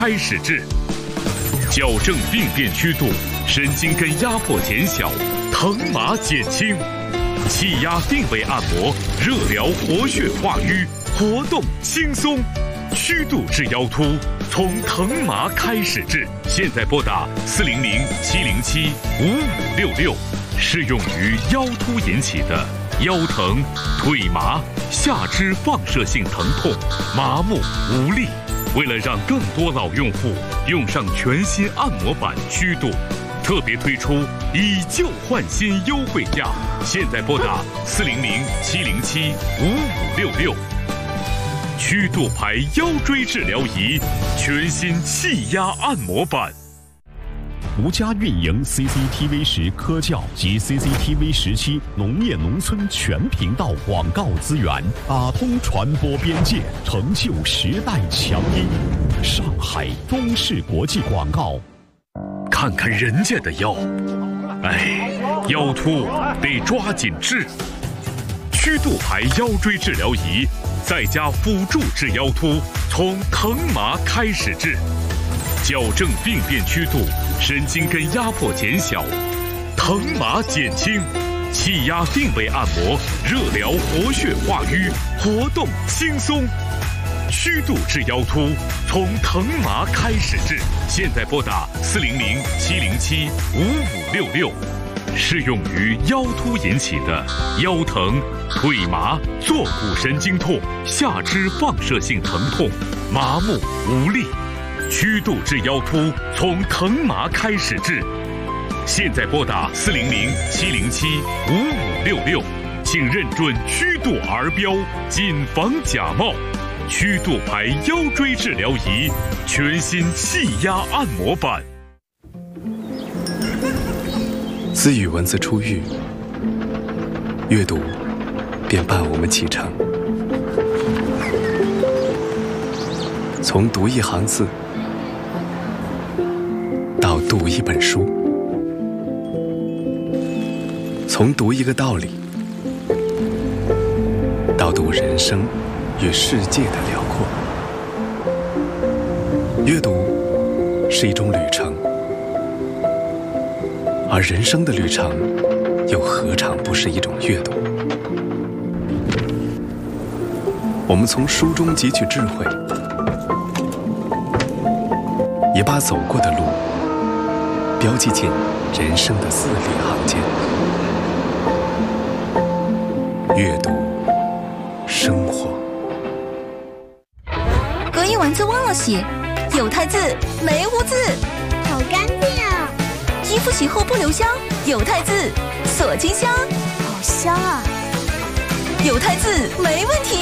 开始治，矫正病变曲度，神经根压迫减小，疼麻减轻，气压定位按摩，热疗活血化瘀，活动轻松。曲度治腰突，从疼麻开始治。现在拨打400-707-5566，适用于腰突引起的腰疼、腿麻、下肢放射性疼痛、麻木无力。为了让更多老用户用上全新按摩板曲度，特别推出以旧换新优惠价。现在拨打400-707-5566。曲度牌腰椎治疗仪，全新气压按摩板。 独家运营 CCTV10科教及 CCTV17农业农村全频道广告资源，打通传播边界，成就时代强音。上海中视国际广告。 看看人家的腰，腰突得抓紧治。曲度牌腰椎治疗仪，再加辅助治腰突，从疼麻开始治，矫正病变曲度，神经根压迫减小，疼麻减轻，气压定位按摩，热疗活血化瘀，活动轻松。曲度治腰突，从疼麻开始治。现在拨打400-707-5566。适用于腰突引起的腰疼、腿麻、坐骨神经痛、下肢放射性疼痛、麻木无力。曲度治腰突，从疼麻开始治。现在拨打400-707-5566，请认准曲度儿标，谨防假冒。曲度牌腰椎治疗仪，全新气压按摩板。 自与文字初遇，阅读便伴我们启程。从读一行字，到读一本书；从读一个道理，到读人生与世界的辽阔。阅读是一种旅程，而人生的旅程，又何尝不是一种阅读？我们从书中汲取智慧，也把走过的路标记进人生的字里行间。阅读，生活。 隔一晚字忘了写，有太字没污渍， 好干净啊！ 衣服洗后不留香，有太字锁金香， 好香啊！ 有太字没问题。